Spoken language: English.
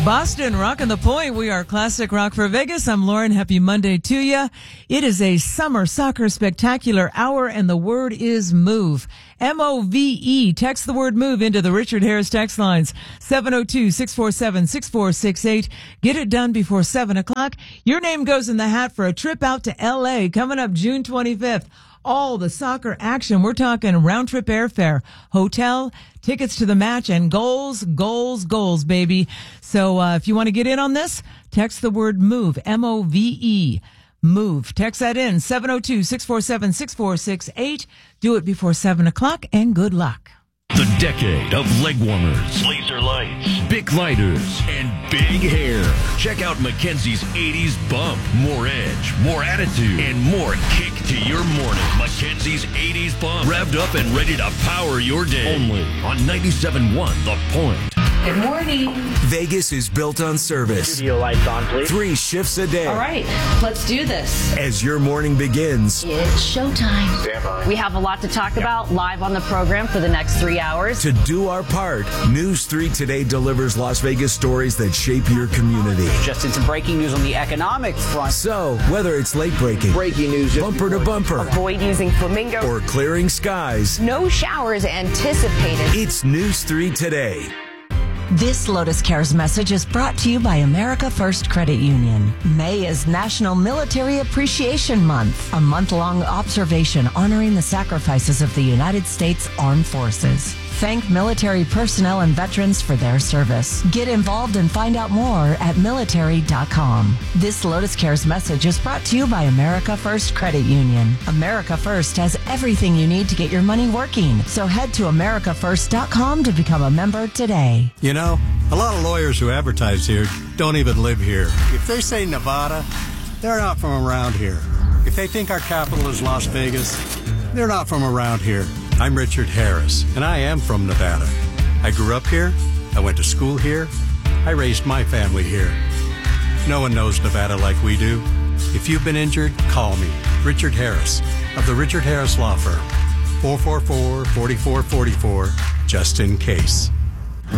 Boston, rocking the point. We are Classic Rock for Vegas. I'm Lauren. Happy Monday to you. It is a summer soccer spectacular hour, and the word is MOVE. M-O-V-E. Text the word MOVE into the Richard Harris text lines. 702-647-6468. Get it done before 7 o'clock. Your name goes in the hat for a trip out to L.A. coming up June 25th. All the soccer action. We're talking round trip airfare, hotel, tickets to the match, and goals, baby. So if you want to get in on this, text the word MOVE, M-O-V-E, MOVE. Text that in, 702-647-6468. Do it before 7 o'clock, and good luck. The decade of leg warmers, laser lights, Bic lighters, and big hair. Check out Mackenzie's 80s bump. More edge, more attitude, and more kick to your morning. Mackenzie's 80s bump. Revved up and ready to power your day. Only on 97.1 The Point. Good morning. Vegas is built on service. Studio lights on, please. 3 shifts a day. All right, let's do this. As your morning begins, It's showtime. Stand by. We have a lot to talk about live on the program for the next 3 hours. to do our part, News 3 Today delivers Las Vegas stories that shape your community. Just in some breaking news on the economic front. So, whether it's late breaking, Breaking news. bumper to bumper, Avoid using flamingo. or clearing skies, No showers anticipated. it's News 3 Today. This Lotus Cares message is brought to you by America First Credit Union. May is National Military Appreciation Month, a month-long observation honoring the sacrifices of the United States Armed Forces. Thank military personnel and veterans for their service. Get involved and find out more at military.com. This Lotus Cares message is brought to you by America First Credit Union. America First has everything you need to get your money working. So head to americafirst.com to become a member today. You know, a lot of lawyers who advertise here don't even live here. If they say Nevada, they're not from around here. If they think our capital is Las Vegas, they're not from around here. I'm Richard Harris, and I am from Nevada. I grew up here, I went to school here, I raised my family here. No one knows Nevada like we do. If you've been injured, call me, Richard Harris, of the Richard Harris Law Firm. 444-4444, just in case.